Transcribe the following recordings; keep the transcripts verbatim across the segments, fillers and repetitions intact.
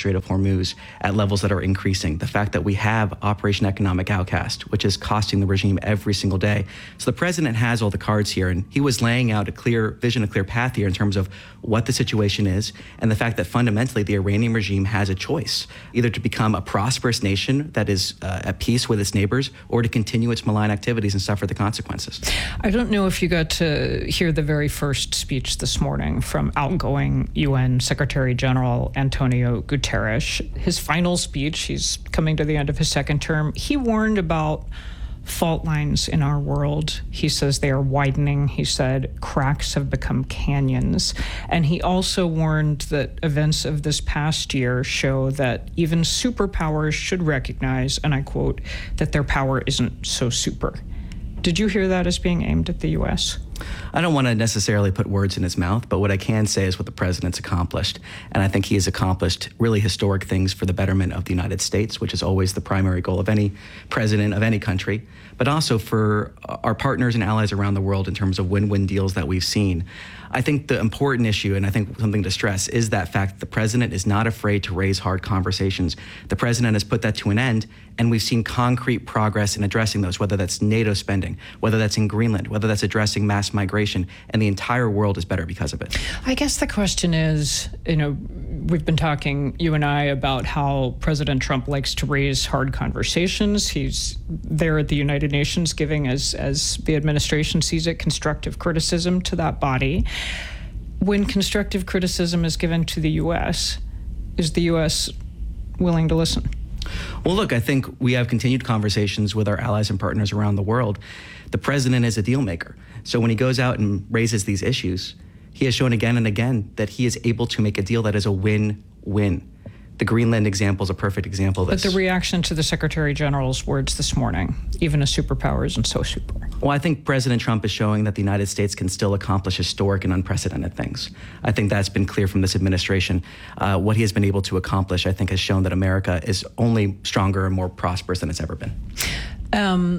Strait of Hormuz at levels that are increasing. The fact that we have Operation Economic Outcast, which is costing the regime every single day. So the president has all the cards here, and he was laying out a clear vision, a clear path here in terms of what the situation is, and the fact that fundamentally the Iranian regime has a choice, either to become a prosperous nation that is uh, at peace with its neighbors, or to continue its malign activities and suffer the consequences. I don't know if you got to hear the very first speech this morning from outgoing U N Secretary General Antonio Guterres. His final speech, he's coming to the end of his second term, he warned about fault lines in our world. He says they are widening. He said cracks have become canyons. And he also warned that events of this past year show that even superpowers should recognize, and I quote, that their power isn't so super. Did you hear that as being aimed at the U S? I don't want to necessarily put words in his mouth, but what I can say is what the president's accomplished. And I think he has accomplished really historic things for the betterment of the United States, which is always the primary goal of any president of any country, but also for our partners and allies around the world in terms of win-win deals that we've seen. I think the important issue, and I think something to stress, is that fact that the president is not afraid to raise hard conversations. The president has put that to an end, and we've seen concrete progress in addressing those, whether that's NATO spending, whether that's in Greenland, whether that's addressing mass migration, and the entire world is better because of it. I guess the question is, you know, we've been talking, you and I, about how President Trump likes to raise hard conversations. He's there at the United Nations giving, as, as the administration sees it, constructive criticism to that body. When constructive criticism is given to the U S, is the U S willing to listen? Well, look, I think we have continued conversations with our allies and partners around the world. The president is a deal maker. So when he goes out and raises these issues, he has shown again and again that he is able to make a deal that is a win-win. The Greenland example is a perfect example of this. But the reaction to the Secretary General's words this morning, even a superpower isn't so super. Well, I think President Trump is showing that the United States can still accomplish historic and unprecedented things. I think that's been clear from this administration. Uh, what he has been able to accomplish, I think, has shown that America is only stronger and more prosperous than it's ever been. Um,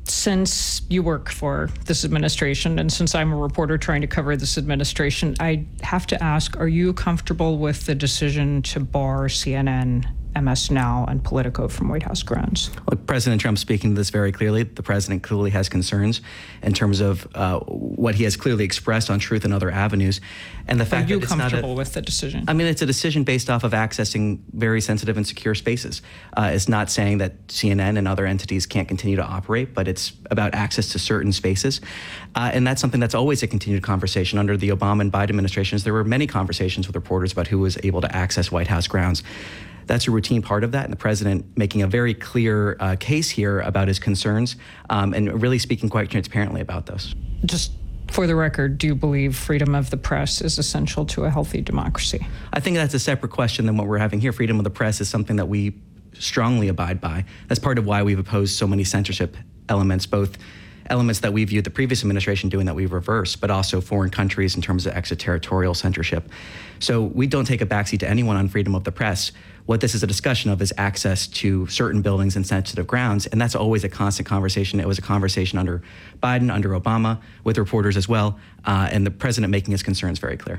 Since you work for this administration, and since I'm a reporter trying to cover this administration, I have to ask, are you comfortable with the decision to bar C N N, M S Now, and Politico from White House grounds? Look, President Trump speaking to this very clearly. The president clearly has concerns in terms of uh, what he has clearly expressed on Truth and other avenues. And the fact Are you that it's comfortable not a, with the decision? I mean, it's a decision based off of accessing very sensitive and secure spaces. Uh, it's not saying that C N N and other entities can't continue to operate, but it's about access to certain spaces. Uh, and that's something that's always a continued conversation. Under the Obama and Biden administrations, there were many conversations with reporters about who was able to access White House grounds. That's a routine part of that, and the president making a very clear uh, case here about his concerns um, and really speaking quite transparently about those. Just for the record, do you believe freedom of the press is essential to a healthy democracy? I think that's a separate question than what we're having here. Freedom of the press is something that we strongly abide by. That's part of why we've opposed so many censorship elements, both elements that we viewed the previous administration doing that we've reversed, but also foreign countries in terms of extraterritorial censorship. So we don't take a backseat to anyone on freedom of the press. What this is a discussion of is access to certain buildings and sensitive grounds, and that's always a constant conversation. It was a conversation under Biden, under Obama, with reporters as well, uh, and the president making his concerns very clear.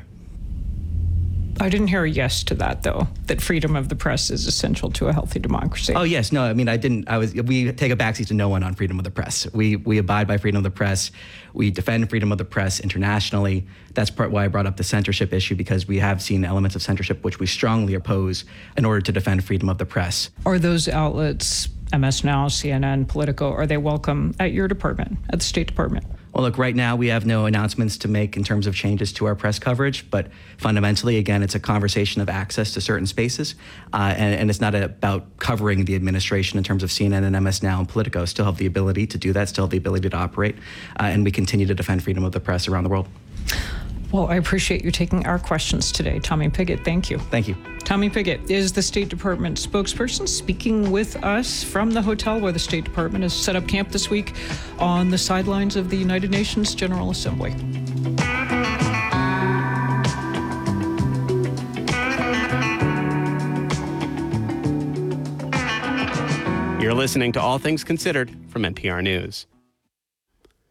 I didn't hear a yes to that, though, that freedom of the press is essential to a healthy democracy. Oh, yes. No, I mean, I didn't. I was. We take a backseat to no one on freedom of the press. We we abide by freedom of the press. We defend freedom of the press internationally. That's part why I brought up the censorship issue, because we have seen elements of censorship which we strongly oppose in order to defend freedom of the press. Are those outlets, M S Now, C N N, Politico, are they welcome at your department, at the State Department? Well, look, right now we have no announcements to make in terms of changes to our press coverage, but fundamentally, again, it's a conversation of access to certain spaces, uh, and, and it's not about covering the administration in terms of C N N and M S Now and Politico. Still have the ability to do that, still have the ability to operate, uh, and we continue to defend freedom of the press around the world. Well, I appreciate you taking our questions today. Tommy Pigott, thank you. Thank you. Tommy Pigott is the State Department spokesperson, speaking with us from the hotel where the State Department has set up camp this week on the sidelines of the United Nations General Assembly. You're listening to All Things Considered from N P R News.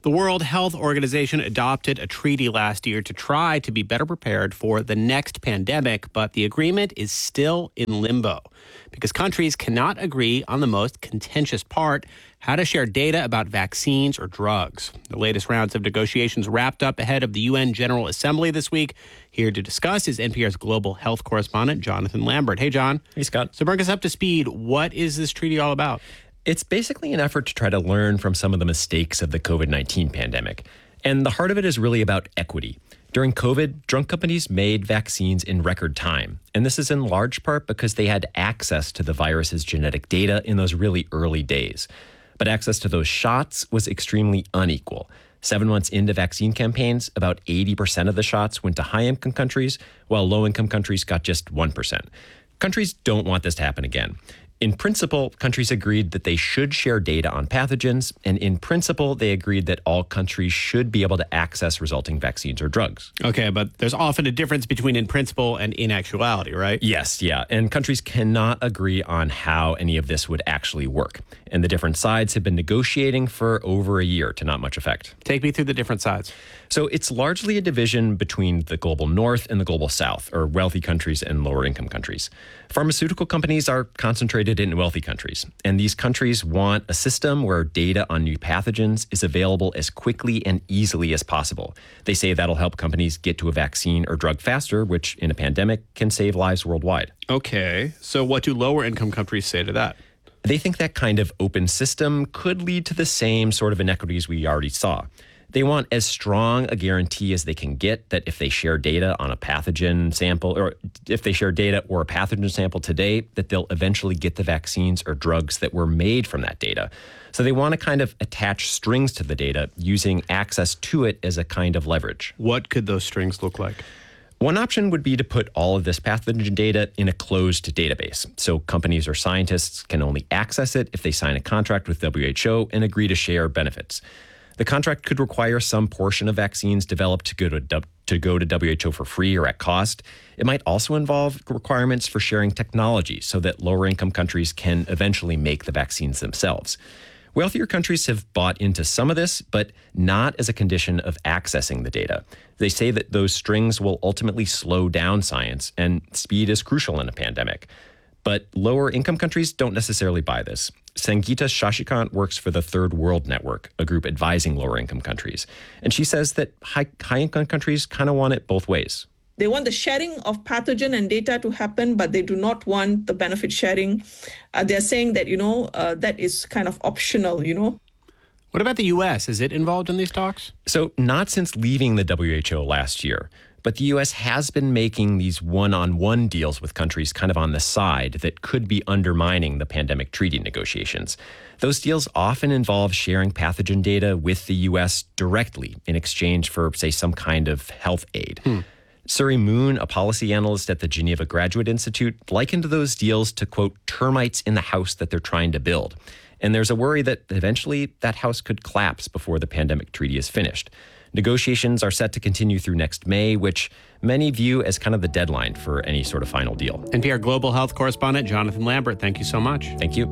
The World Health Organization adopted a treaty last year to try to be better prepared for the next pandemic, but the agreement is still in limbo because countries cannot agree on the most contentious part, how to share data about vaccines or drugs. The latest rounds of negotiations wrapped up ahead of the U N General Assembly this week. Here to discuss is N P R's global health correspondent, Jonathan Lambert. Hey, John. Hey, Scott. So bring us up to speed. What is this treaty all about? It's basically an effort to try to learn from some of the mistakes of the covid nineteen pandemic. And the heart of it is really about equity. During COVID, drug companies made vaccines in record time. And this is in large part because they had access to the virus's genetic data in those really early days. But access to those shots was extremely unequal. Seven months into vaccine campaigns, about eighty percent of the shots went to high-income countries, while low-income countries got just one percent. Countries don't want this to happen again. In principle, countries agreed that they should share data on pathogens, and in principle, they agreed that all countries should be able to access resulting vaccines or drugs. Okay, but there's often a difference between in principle and in actuality, right? Yes, yeah, and countries cannot agree on how any of this would actually work. And the different sides have been negotiating for over a year to not much effect. Take me through the different sides. So it's largely a division between the global north and the global south, or wealthy countries and lower income countries. Pharmaceutical companies are concentrated in wealthy countries, and these countries want a system where data on new pathogens is available as quickly and easily as possible. They say that'll help companies get to a vaccine or drug faster, which in a pandemic can save lives worldwide. Okay, so what do lower income countries say to that? They think that kind of open system could lead to the same sort of inequities we already saw. They want as strong a guarantee as they can get that if they share data on a pathogen sample, or if they share data or a pathogen sample today, that they'll eventually get the vaccines or drugs that were made from that data. So they want to kind of attach strings to the data, using access to it as a kind of leverage. What could those strings look like? One option would be to put all of this pathogen data in a closed database. So companies or scientists can only access it if they sign a contract with W H O and agree to share benefits. The contract could require some portion of vaccines developed to go to, to go to W H O for free or at cost. It might also involve requirements for sharing technology so that lower income countries can eventually make the vaccines themselves. Wealthier countries have bought into some of this, but not as a condition of accessing the data. They say that those strings will ultimately slow down science, and speed is crucial in a pandemic. But lower income countries don't necessarily buy this. Sangeeta Shashikant works for the Third World Network, a group advising lower income countries. And she says that high, high income countries kind of want it both ways. They want the sharing of pathogen and data to happen, but they do not want the benefit sharing. Uh, they're saying that, you know, uh, that is kind of optional, you know. What about the U S? Is it involved in these talks? So not since leaving the W H O last year. But the U S has been making these one-on-one deals with countries kind of on the side that could be undermining the pandemic treaty negotiations. Those deals often involve sharing pathogen data with the U S directly in exchange for, say, some kind of health aid. Hmm. Suri Moon, a policy analyst at the Geneva Graduate Institute, likened those deals to, quote, termites in the house that they're trying to build. And there's a worry that eventually that house could collapse before the pandemic treaty is finished. Negotiations are set to continue through next May, which many view as kind of the deadline for any sort of final deal. N P R global health correspondent Jonathan Lambert, thank you so much. Thank you.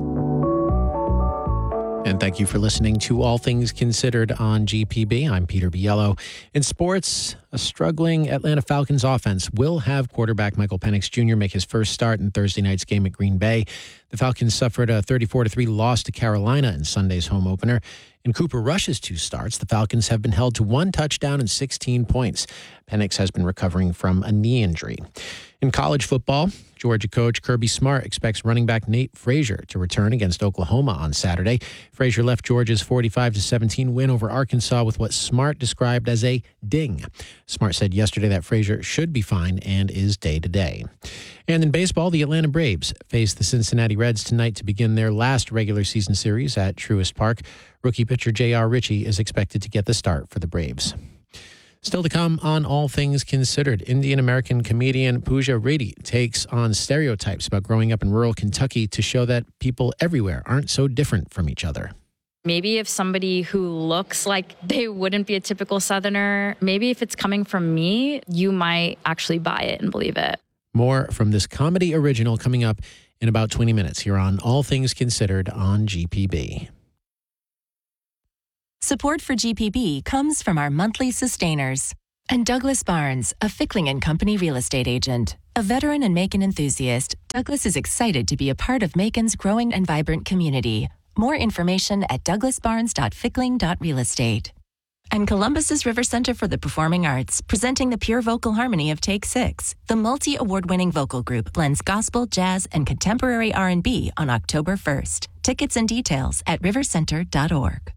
And thank you for listening to All Things Considered on G P B. I'm Peter Biello. In sports, a struggling Atlanta Falcons offense will have quarterback Michael Penix Junior make his first start in Thursday night's game at Green Bay. The Falcons suffered a thirty-four to three loss to Carolina in Sunday's home opener. In Cooper Rush's two starts, the Falcons have been held to one touchdown and sixteen points. Penix has been recovering from a knee injury. In college football, Georgia coach Kirby Smart expects running back Nate Frazier to return against Oklahoma on Saturday. Frazier left Georgia's forty-five to seventeen win over Arkansas with what Smart described as a ding. Smart said yesterday that Frazier should be fine and is day-to-day. And in baseball, the Atlanta Braves face the Cincinnati Reds tonight to begin their last regular season series at Truist Park. Rookie pitcher J R Ritchie is expected to get the start for the Braves. Still to come on All Things Considered, Indian-American comedian Pooja Reddy takes on stereotypes about growing up in rural Kentucky to show that people everywhere aren't so different from each other. Maybe if somebody who looks like they wouldn't be a typical Southerner, maybe if it's coming from me, you might actually buy it and believe it. More from this comedy original coming up in about twenty minutes here on All Things Considered on G P B. Support for G P B comes from our monthly sustainers. And Douglas Barnes, a Fickling and Company real estate agent. A veteran and Macon enthusiast, Douglas is excited to be a part of Macon's growing and vibrant community. More information at douglas barnes dot fickling dot real estate. And Columbus's River Center for the Performing Arts, presenting the pure vocal harmony of Take Six. The multi-award-winning vocal group blends gospel, jazz, and contemporary R and B on October first. Tickets and details at river center dot org.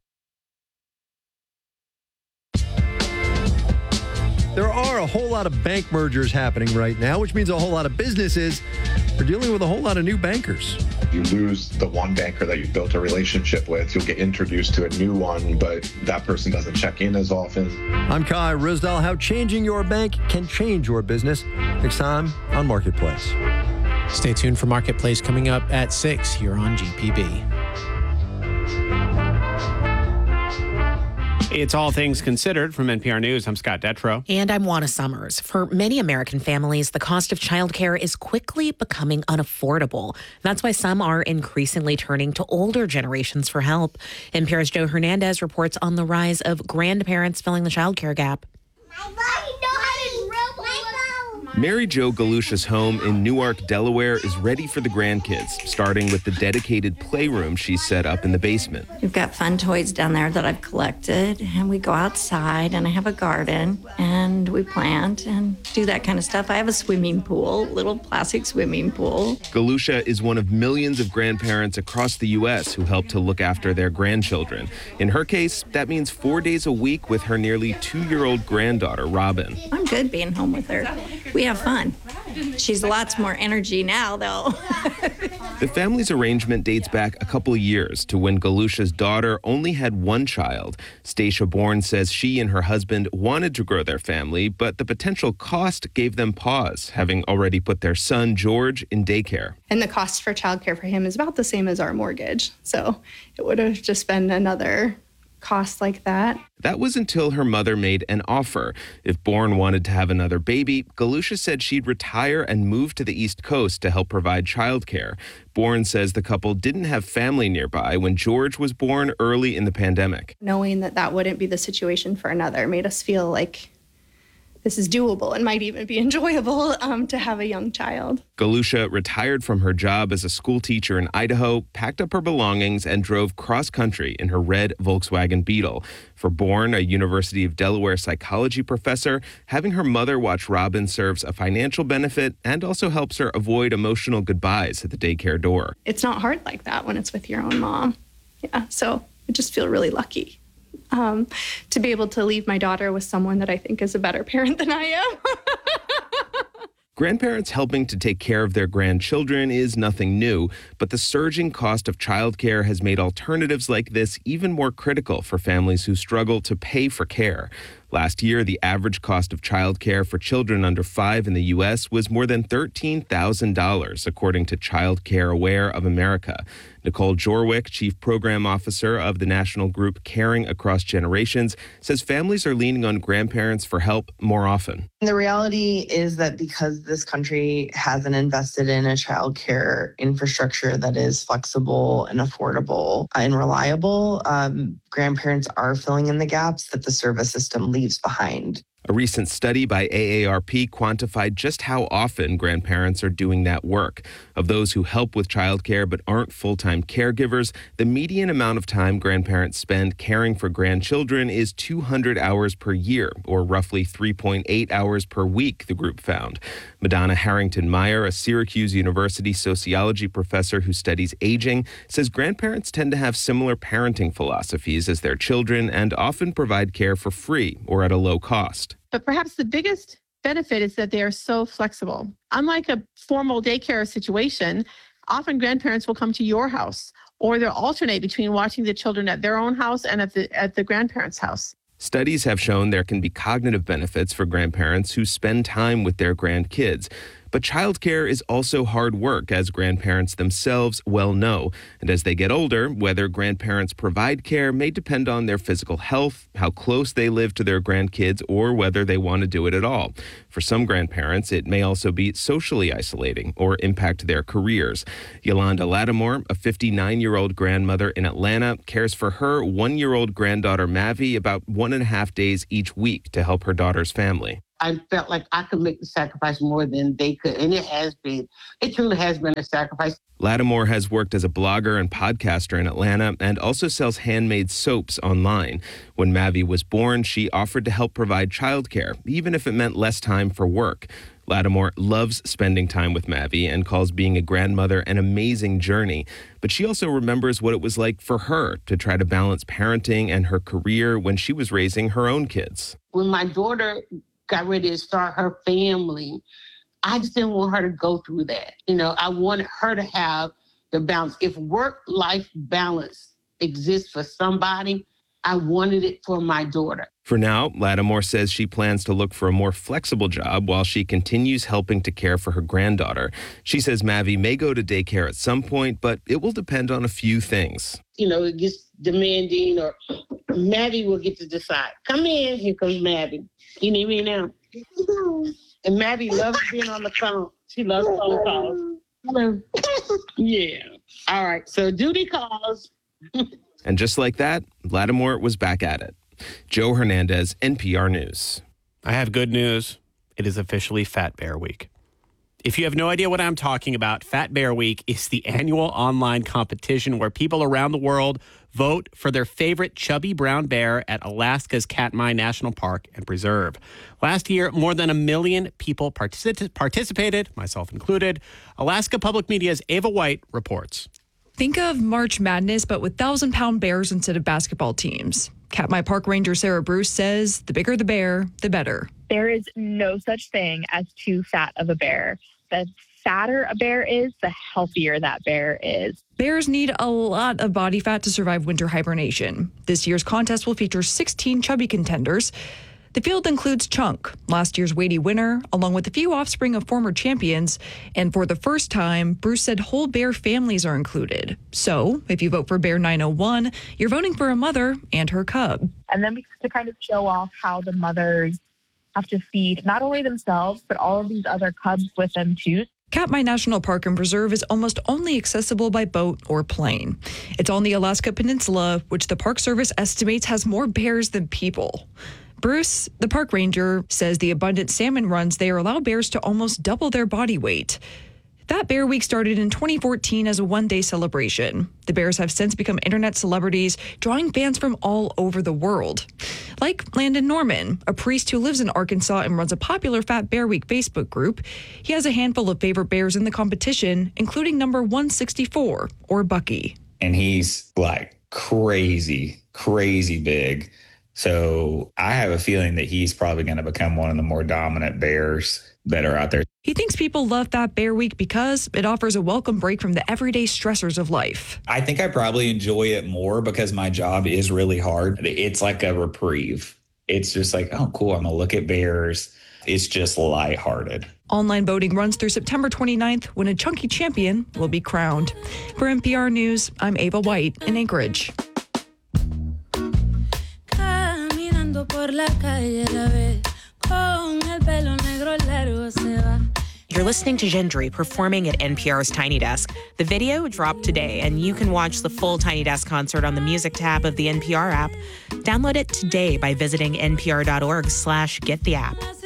There are a whole lot of bank mergers happening right now, which means a whole lot of businesses are dealing with a whole lot of new bankers. You lose the one banker that you've built a relationship with, you'll get introduced to a new one, but that person doesn't check in as often. I'm Kai Rizdal. How changing your bank can change your business. Next time on Marketplace. Stay tuned for Marketplace coming up at six here on G P B. It's All Things Considered from N P R News. I'm Scott Detrow. And I'm Juana Summers. For many American families, the cost of childcare is quickly becoming unaffordable. That's why some are increasingly turning to older generations for help. N P R's Joe Hernandez reports on the rise of grandparents filling the childcare gap. Mary Jo Galusha's home in Newark, Delaware is ready for the grandkids, starting with the dedicated playroom she set up in the basement. We've got fun toys down there that I've collected, and we go outside, and I have a garden, and we plant and do that kind of stuff. I have a swimming pool, little plastic swimming pool. Galusha is one of millions of grandparents across the U S who help to look after their grandchildren. In her case, that means four days a week with her nearly two-year-old granddaughter, Robin. I'm good being home with her. We have fun. She's lots more energy now, though. The family's arrangement dates back a couple of years to when Galusha's daughter only had one child. Stacia Bourne says she and her husband wanted to grow their family, but the potential cost gave them pause, having already put their son, George, in daycare. And the cost for childcare for him is about the same as our mortgage. So it would have just been another cost like that. That was until her mother made an offer. If Bourne wanted to have another baby, Galusha said she'd retire and move to the East Coast to help provide childcare. Bourne says the couple didn't have family nearby when George was born early in the pandemic. Knowing that that wouldn't be the situation for another made us feel like this is doable and might even be enjoyable um, to have a young child. Galusha retired from her job as a school teacher in Idaho, packed up her belongings, and drove cross-country in her red Volkswagen Beetle. For Bourne, a University of Delaware psychology professor, having her mother watch Robin serves a financial benefit and also helps her avoid emotional goodbyes at the daycare door. It's not hard like that when it's with your own mom. Yeah, so I just feel really lucky. Um, to be able to leave my daughter with someone that I think is a better parent than I am. Grandparents helping to take care of their grandchildren is nothing new, but the surging cost of childcare has made alternatives like this even more critical for families who struggle to pay for care. Last year, the average cost of childcare for children under five in the U S was more than thirteen thousand dollars, according to Child Care Aware of America. Nicole Jorwick, Chief Program Officer of the national group Caring Across Generations, says families are leaning on grandparents for help more often. The reality is that because this country hasn't invested in a child care infrastructure that is flexible and affordable and reliable, um, grandparents are filling in the gaps that the service system leaves behind. A recent study by A A R P quantified just how often grandparents are doing that work. Of those who help with childcare but aren't full-time caregivers, the median amount of time grandparents spend caring for grandchildren is two hundred hours per year, or roughly three point eight hours per week, the group found. Madonna Harrington-Meyer, a Syracuse University sociology professor who studies aging, says grandparents tend to have similar parenting philosophies as their children and often provide care for free or at a low cost. But perhaps the biggest benefit is that they are so flexible. Unlike a formal daycare situation, often grandparents will come to your house, or they'll alternate between watching the children at their own house and at the at the grandparents' house. Studies have shown there can be cognitive benefits for grandparents who spend time with their grandkids. But childcare is also hard work, as grandparents themselves well know. And as they get older, whether grandparents provide care may depend on their physical health, how close they live to their grandkids, or whether they want to do it at all. For some grandparents, it may also be socially isolating or impact their careers. Yolanda Lattimore, a fifty-nine-year-old grandmother in Atlanta, cares for her one-year-old granddaughter Mavi about one and a half days each week to help her daughter's family. I felt like I could make the sacrifice more than they could, and it has been. It truly has been a sacrifice. Lattimore has worked as a blogger and podcaster in Atlanta and also sells handmade soaps online. When Mavi was born, she offered to help provide childcare, even if it meant less time for work. Lattimore loves spending time with Mavi and calls being a grandmother an amazing journey. But she also remembers what it was like for her to try to balance parenting and her career when she was raising her own kids. When my daughter got ready to start her family, I just didn't want her to go through that. You know, I wanted her to have the balance. If work-life balance exists for somebody, I wanted it for my daughter. For now, Lattimore says she plans to look for a more flexible job while she continues helping to care for her granddaughter. She says Mavi may go to daycare at some point, but it will depend on a few things. You know, it gets demanding, or Mavi will get to decide. Come in, here comes Mavi. You need me now? And Mavi loves being on the phone. She loves phone calls. Hello. Yeah. All right. So duty calls. And just like that, Lattimore was back at it. Joe Hernandez, N P R News. I have good news. It is officially Fat Bear Week. If you have no idea what I'm talking about, Fat Bear Week is the annual online competition where people around the world vote for their favorite chubby brown bear at Alaska's Katmai National Park and Preserve. Last year, more than a million people particip- participated, myself included. Alaska Public Media's Ava White reports. Think of March Madness, but with thousand-pound bears instead of basketball teams. Katmai Park Ranger Sarah Bruce says the bigger the bear, the better. There is no such thing as too fat of a bear. The fatter a bear is, the healthier that bear is. Bears need a lot of body fat to survive winter hibernation. This year's contest will feature sixteen chubby contenders. The field includes Chunk, last year's weighty winner, along with a few offspring of former champions. And for the first time, Bruce said whole bear families are included. So if you vote for Bear nine oh one, you're voting for a mother and her cub. And then to kind of show off how the mothers have to feed not only themselves, but all of these other cubs with them too. Katmai National Park and Preserve is almost only accessible by boat or plane. It's on the Alaska Peninsula, which the Park Service estimates has more bears than people. Bruce, the park ranger, says the abundant salmon runs there allow bears to almost double their body weight. That Bear Week started in twenty fourteen as a one-day celebration. The bears have since become internet celebrities, drawing fans from all over the world. Like Landon Norman, a priest who lives in Arkansas and runs a popular Fat Bear Week Facebook group. He has a handful of favorite bears in the competition, including number one sixty-four, or Bucky. And he's like crazy, crazy big. So I have a feeling that he's probably going to become one of the more dominant bears that are out there. He thinks people love Fat Bear Week because it offers a welcome break from the everyday stressors of life. I think I probably enjoy it more because my job is really hard. It's like a reprieve. It's just like, oh, cool, I'm going to look at bears. It's just lighthearted. Online voting runs through September twenty-ninth when a chunky champion will be crowned. For N P R News, I'm Ava White in Anchorage. You're listening to Gendry performing at N P R's Tiny Desk. The video dropped today, and you can watch the full Tiny Desk concert on the music tab of the N P R app. Download it today by visiting npr.org slash get the app.